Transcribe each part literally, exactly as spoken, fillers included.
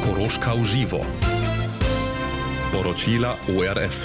Koroška v živo. Poročila O R F.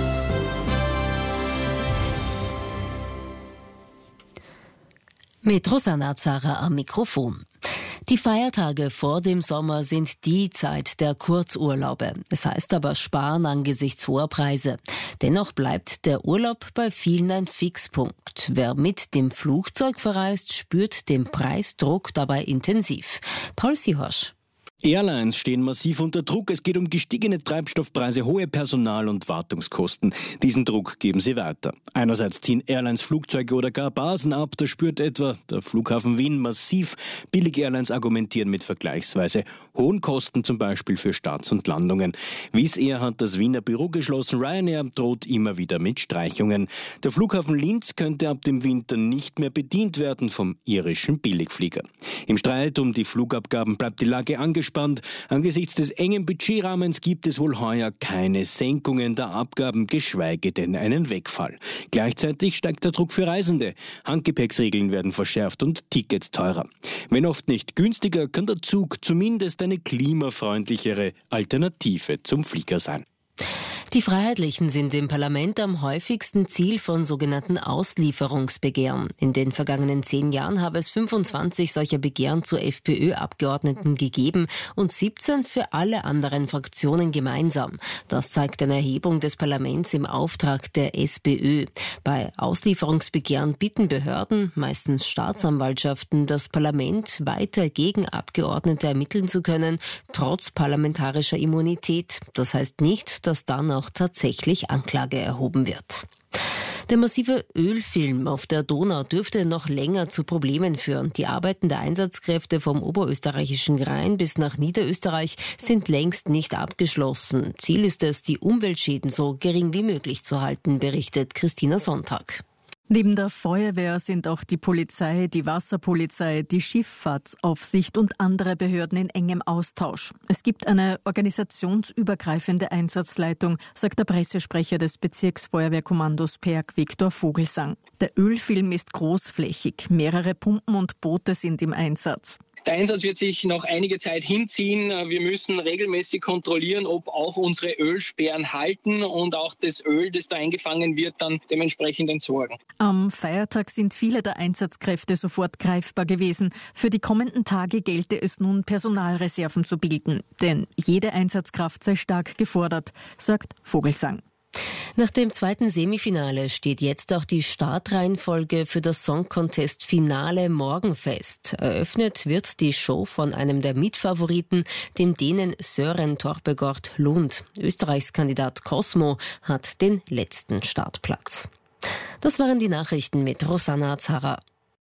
Mit Rosanna Zara am Mikrofon. Die Feiertage vor dem Sommer sind die Zeit der Kurzurlaube. Es heißt aber sparen angesichts hoher Preise. Dennoch bleibt der Urlaub bei vielen ein Fixpunkt. Wer mit dem Flugzeug verreist, spürt den Preisdruck dabei intensiv. Paul Sihorsch. Airlines stehen massiv unter Druck. Es geht um gestiegene Treibstoffpreise, hohe Personal- und Wartungskosten. Diesen Druck geben sie weiter. Einerseits ziehen Airlines Flugzeuge oder gar Basen ab. Da spürt etwa der Flughafen Wien massiv. Billig-Airlines argumentieren mit vergleichsweise hohen Kosten, zum Beispiel für Starts und Landungen. Wizz Air hat das Wiener Büro geschlossen. Ryanair droht immer wieder mit Streichungen. Der Flughafen Linz könnte ab dem Winter nicht mehr bedient werden vom irischen Billigflieger. Im Streit um die Flugabgaben bleibt die Lage angespannt. Angesichts des engen Budgetrahmens gibt es wohl heuer keine Senkungen der Abgaben, geschweige denn einen Wegfall. Gleichzeitig steigt der Druck für Reisende. Handgepäcksregeln werden verschärft und Tickets teurer. Wenn oft nicht günstiger, kann der Zug zumindest eine klimafreundlichere Alternative zum Flieger sein. Die Freiheitlichen sind im Parlament am häufigsten Ziel von sogenannten Auslieferungsbegehren. In den vergangenen zehn Jahren habe es fünfundzwanzig solcher Begehren zu FPÖ-Abgeordneten gegeben und siebzehn für alle anderen Fraktionen gemeinsam. Das zeigt eine Erhebung des Parlaments im Auftrag der SPÖ. Bei Auslieferungsbegehren bitten Behörden, meistens Staatsanwaltschaften, das Parlament weiter gegen Abgeordnete ermitteln zu können, trotz parlamentarischer Immunität. Das heißt nicht, dass dann auch tatsächlich Anklage erhoben wird. Der massive Ölfilm auf der Donau dürfte noch länger zu Problemen führen. Die Arbeiten der Einsatzkräfte vom oberösterreichischen Rhein bis nach Niederösterreich sind längst nicht abgeschlossen. Ziel ist es, die Umweltschäden so gering wie möglich zu halten, berichtet Christina Sonntag. Neben der Feuerwehr sind auch die Polizei, die Wasserpolizei, die Schifffahrtsaufsicht und andere Behörden in engem Austausch. Es gibt eine organisationsübergreifende Einsatzleitung, sagt der Pressesprecher des Bezirksfeuerwehrkommandos Perg, Viktor Vogelsang. Der Ölfilm ist großflächig, mehrere Pumpen und Boote sind im Einsatz. Der Einsatz wird sich noch einige Zeit hinziehen. Wir müssen regelmäßig kontrollieren, ob auch unsere Ölsperren halten und auch das Öl, das da eingefangen wird, dann dementsprechend entsorgen. Am Feiertag sind viele der Einsatzkräfte sofort greifbar gewesen. Für die kommenden Tage gelte es nun, Personalreserven zu bilden. Denn jede Einsatzkraft sei stark gefordert, sagt Vogelsang. Nach dem zweiten Semifinale steht jetzt auch die Startreihenfolge für das Song Contest Finale morgen fest. Eröffnet wird die Show von einem der Mitfavoriten, dem Dänen Søren Torpegård Lund. Österreichs Kandidat Cosmo hat den letzten Startplatz. Das waren die Nachrichten mit Rosanna Zara.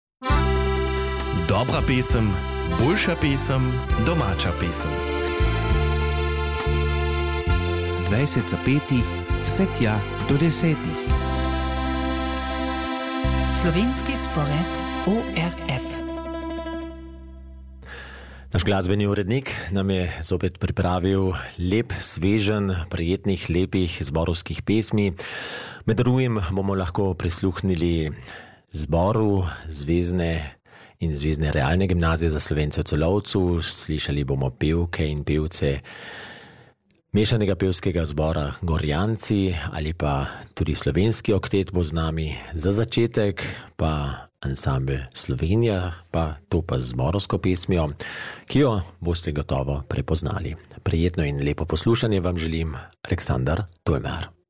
Dobra pesem, boljša pesem, domača pesem. dvajset zapetih, vse tja do desetih. Slovenski spored O R F. Naš glasbeni urednik nam je zopet pripravil lep, svežen, prijetnih, lepih zborovskih pesmi. Med drugim bomo lahko prisluhnili zboru Zvezne in Zvezne realne gimnazije za Slovence v Celovcu. Slišali bomo pevke in pevce mešanega pevskega zbora Gorjanci ali pa tudi slovenski oktet bo z nami. Za začetek pa ansambel Slovenija, pa to pa z zborovsko pesmijo, ki jo boste gotovo prepoznali. Prijetno in lepo poslušanje vam želim, Aleksandar Tojmer.